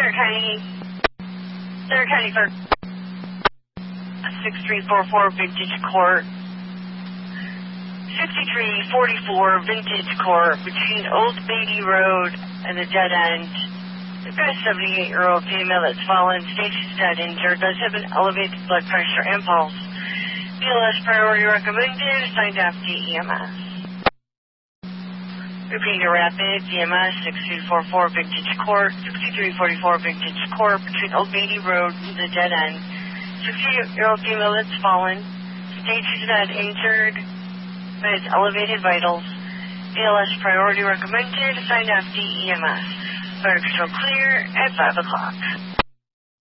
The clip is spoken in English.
Center County Clerk, 6344 Vintage Court, 6344 Vintage Court, between Old Beatty Road and the dead end. We've got a 78-year-old female that's fallen, stage is dead injured, does have an elevated blood pressure and pulse. BLS priority recommended, assigned after EMS. Repeating to rapid, EMS 6344 Vintage Court, 6344 Vintage Court, between Old Beatty Road and the dead end. 68-year-old female that's fallen, stage is dead injured, but it's elevated vitals. BLS priority recommended, assigned after EMS. Fire control clear at 5 o'clock.